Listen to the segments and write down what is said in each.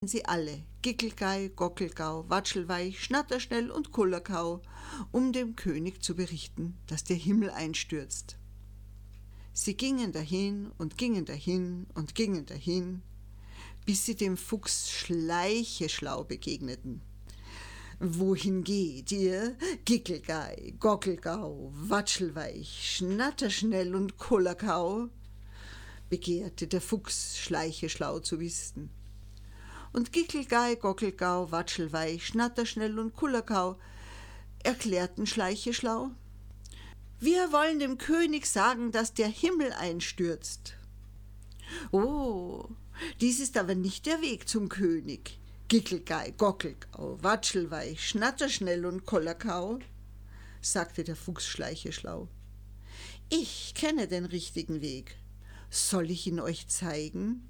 Sie alle, Gickelgei, Gockelgau, Watschelweich, Schnatterschnell und Kullerkau, um dem König zu berichten, dass der Himmel einstürzt. Sie gingen dahin und gingen dahin und gingen dahin, bis sie dem Fuchs Schleicheschlau begegneten. »Wohin geht ihr, Gickelgei, Gockelgau, Watschelweich, Schnatterschnell und Kullerkau?« begehrte der Fuchs Schleicheschlau zu wissen. Und Gickelgei, Gockelgau, Watschelweich, Schnatterschnell und Kullerkau erklärten Schleicheschlau: »Wir wollen dem König sagen, dass der Himmel einstürzt.« »Oh, dies ist aber nicht der Weg zum König, Gickelgei, Gockelgau, Watschelweich, Schnatterschnell und Kullerkau«, sagte der Fuchs Schleicheschlau. »Ich kenne den richtigen Weg. Soll ich ihn euch zeigen?«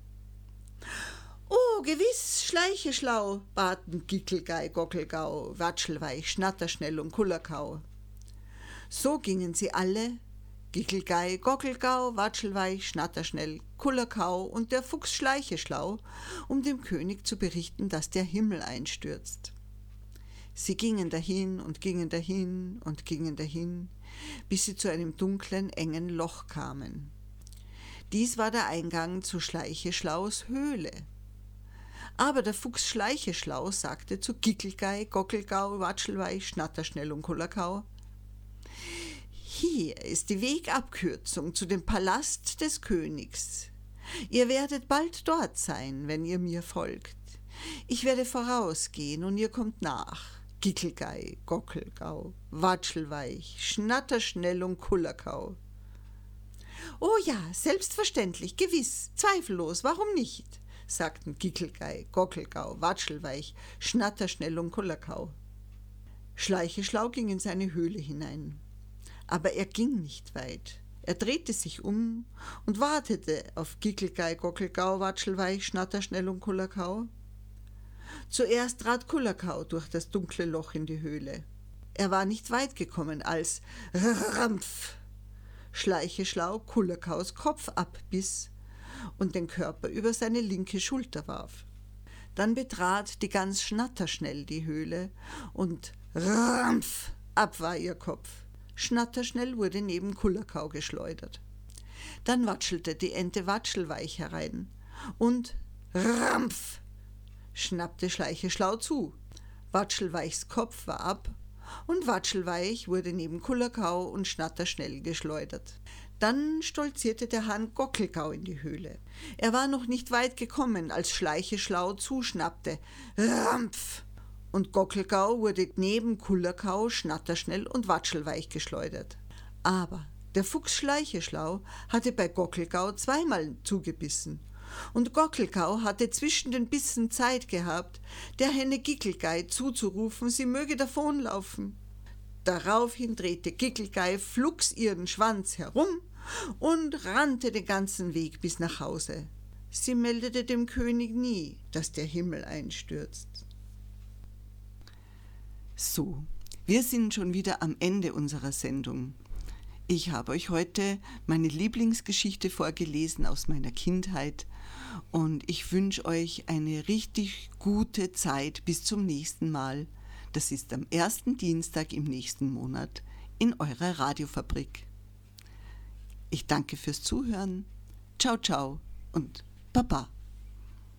»Oh, gewiss, Schleicheschlau«, baten Gickelgei, Gockelgau, Watschelweich, Schnatterschnell und Kullerkau. So gingen sie alle, Gickelgei, Gockelgau, Watschelweich, Schnatterschnell, Kullerkau und der Fuchs Schleicheschlau, um dem König zu berichten, dass der Himmel einstürzt. Sie gingen dahin und gingen dahin und gingen dahin, bis sie zu einem dunklen, engen Loch kamen. Dies war der Eingang zu Schleicheschlaus Höhle. Aber der Fuchs Schleicheschlau sagte zu Gickelgei, Gockelgau, Watschelweich, Schnatterschnell und Kullerkau: »Hier ist die Wegabkürzung zu dem Palast des Königs. Ihr werdet bald dort sein, wenn ihr mir folgt. Ich werde vorausgehen und ihr kommt nach. Gickelgei, Gockelgau, Watschelweich, Schnatterschnell und Kullerkau.« »Oh ja, selbstverständlich, gewiss, zweifellos, warum nicht?«, sagten Gickelgei, Gockelgau, Watschelweich, Schnatterschnell und Kullerkau. Schleicheschlau ging in seine Höhle hinein. Aber er ging nicht weit. Er drehte sich um und wartete auf Gickelgei, Gockelgau, Watschelweich, Schnatterschnell und Kullerkau. Zuerst trat Kullerkau durch das dunkle Loch in die Höhle. Er war nicht weit gekommen, als Rampf Schleicheschlau Kullerkaus Kopf abbiss und den Körper über seine linke Schulter warf. Dann betrat die Gans Schnatterschnell die Höhle und Rampf ab war ihr Kopf. Schnatterschnell wurde neben Kullerkau geschleudert. Dann watschelte die Ente Watschelweich herein und Rampf schnappte Schleicheschlau zu. Watschelweichs Kopf war ab und Watschelweich wurde neben Kullerkau und Schnatterschnell geschleudert. Dann stolzierte der Hahn Gockelgau in die Höhle. Er war noch nicht weit gekommen, als Schleicheschlau zuschnappte. Rampf! Und Gockelgau wurde neben Kullerkau, Schnatterschnell und Watschelweich geschleudert. Aber der Fuchs Schleicheschlau hatte bei Gockelgau zweimal zugebissen. Und Gockelgau hatte zwischen den Bissen Zeit gehabt, der Henne Gickelgei zuzurufen, sie möge davonlaufen. Daraufhin drehte Gickelgei flugs ihren Schwanz herum und rannte den ganzen Weg bis nach Hause. Sie meldete dem König nie, dass der Himmel einstürzt. So, wir sind schon wieder am Ende unserer Sendung. Ich habe euch heute meine Lieblingsgeschichte vorgelesen aus meiner Kindheit und ich wünsche euch eine richtig gute Zeit bis zum nächsten Mal. Das ist am ersten Dienstag im nächsten Monat in eurer Radiofabrik. Ich danke fürs Zuhören. Ciao, ciao und Baba.